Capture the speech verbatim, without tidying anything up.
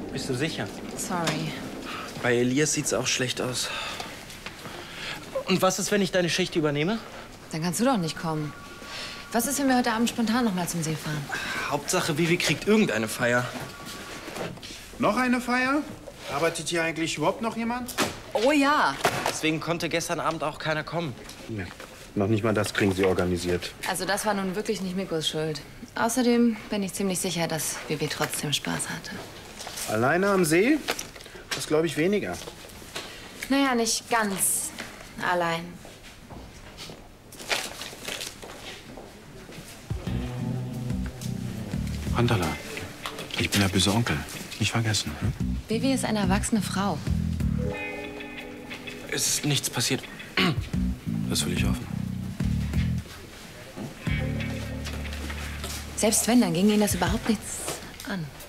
Bist du sicher? Sorry. Bei Elias sieht's auch schlecht aus. Und was ist, wenn ich deine Schicht übernehme? Dann kannst du doch nicht kommen. Was ist, wenn wir heute Abend spontan noch mal zum See fahren? Hauptsache, Vivi kriegt irgendeine Feier. Noch eine Feier? Arbeitet hier eigentlich überhaupt noch jemand? Oh ja. Deswegen konnte gestern Abend auch keiner kommen. Ja. Noch nicht mal das kriegen Sie organisiert. Also das war nun wirklich nicht Mikos Schuld. Außerdem bin ich ziemlich sicher, dass Vivi trotzdem Spaß hatte. Alleine am See? Das glaube ich weniger. Naja, nicht ganz allein. Handala, ich bin der böse Onkel. Nicht vergessen. Hm? Vivi ist eine erwachsene Frau. Es ist nichts passiert. Das will ich hoffen. Selbst wenn, dann ging ihnen das überhaupt nichts an.